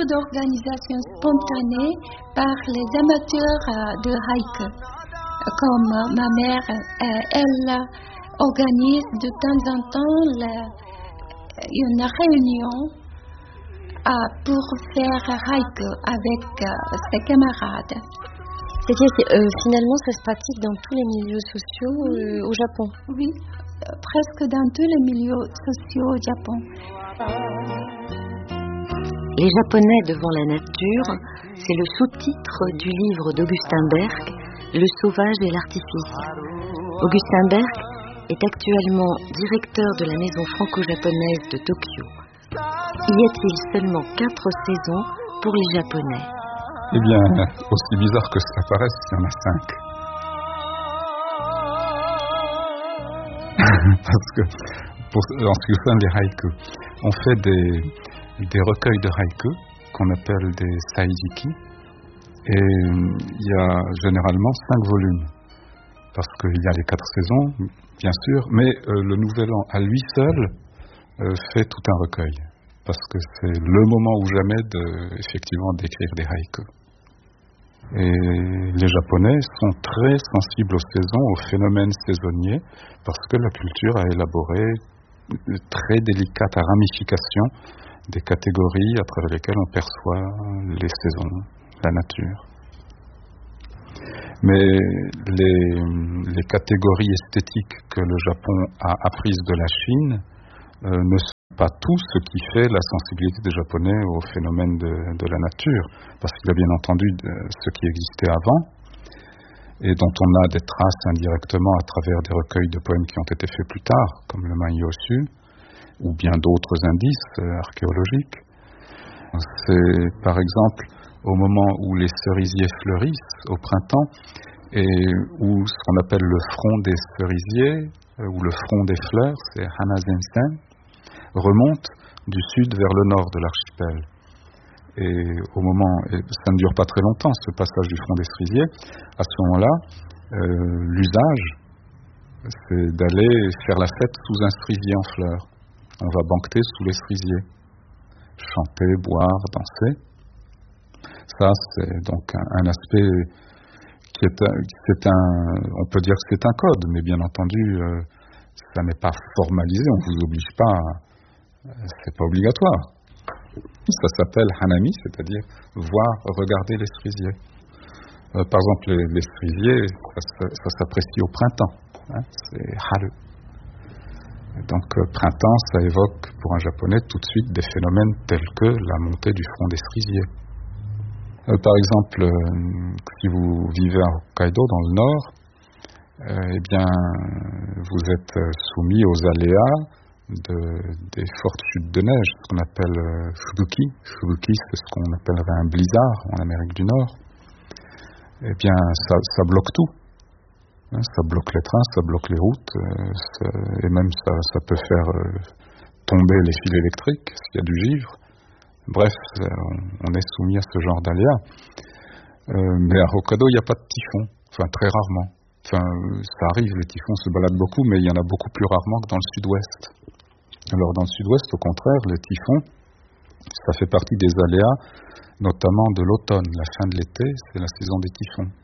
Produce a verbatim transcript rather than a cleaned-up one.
d'organisation spontanée par les amateurs de haïku. Comme ma mère, elle organise de temps en temps la, une réunion pour faire haïku avec ses camarades. C'est-à-dire que euh, finalement, ça se pratique dans tous les milieux sociaux euh, au Japon. Oui, presque dans tous les milieux sociaux au Japon. Les Japonais devant la nature, c'est le sous-titre du livre d'Augustin Berg, Le sauvage et l'artifice. Augustin Berg est actuellement directeur de la maison franco-japonaise de Tokyo. Y a-t-il seulement quatre saisons pour les Japonais? Eh bien, aussi bizarre que ça paraisse, il y en a cinq. Parce que, pour, en ce qui concerne les haïkus, on fait des, des recueils de haïkus qu'on appelle des saijiki. Et il y a généralement cinq volumes. Parce qu'il y a les quatre saisons, bien sûr, mais euh, le Nouvel An à lui seul euh, fait tout un recueil. Parce que c'est le moment ou jamais de, effectivement, d'écrire des haïkus. Et les Japonais sont très sensibles aux saisons, aux phénomènes saisonniers, parce que la culture a élaboré une très délicate ramification des catégories à travers lesquelles on perçoit les saisons, la nature. Mais les, les catégories esthétiques que le Japon a apprises de la Chine euh, ne sont pas tout ce qui fait la sensibilité des Japonais aux phénomènes de, de la nature, parce qu'il y a bien entendu de, ce qui existait avant, et dont on a des traces indirectement à travers des recueils de poèmes qui ont été faits plus tard, comme le Manyoshu, ou bien d'autres indices euh, archéologiques. C'est par exemple au moment où les cerisiers fleurissent au printemps, et où ce qu'on appelle le front des cerisiers, euh, ou le front des fleurs, c'est Hanazensen, remonte du sud vers le nord de l'archipel. Et au moment, et ça ne dure pas très longtemps, ce passage du front des cerisiers, à ce moment-là, euh, l'usage, c'est d'aller faire la fête sous un cerisier en fleurs. On va banqueter sous les cerisiers, chanter, boire, danser. Ça, c'est donc un, un aspect qui est, un, c'est un, on peut dire que c'est un code, mais bien entendu, euh, ça n'est pas formalisé, on ne vous oblige pas à, c'est pas obligatoire. Ça s'appelle hanami, c'est-à-dire voir, regarder les cerisiers. Euh, par exemple, les, les cerisiers, ça, ça s'apprécie au printemps. Hein, c'est haru. Et donc, euh, printemps, ça évoque pour un japonais tout de suite des phénomènes tels que la montée du front des cerisiers. Euh, par exemple, euh, si vous vivez à Hokkaido, dans le nord, euh, eh bien, vous êtes soumis aux aléas De, des fortes chutes de neige, ce qu'on appelle euh, fubuki. Fubuki, c'est ce qu'on appellerait un blizzard en Amérique du Nord. Eh bien, ça, ça bloque tout. Hein, ça bloque les trains, ça bloque les routes, euh, ça, et même ça, ça peut faire euh, tomber les fils électriques s'il y a du givre. Bref, on, on est soumis à ce genre d'aléas. Euh, mais à Hokkaido, il n'y a pas de typhon, enfin très rarement. Enfin, ça arrive, les typhons se baladent beaucoup, mais il y en a beaucoup plus rarement que dans le sud-ouest. Alors dans le sud-ouest, au contraire, les typhons, ça fait partie des aléas, notamment de l'automne. La fin de l'été, c'est la saison des typhons.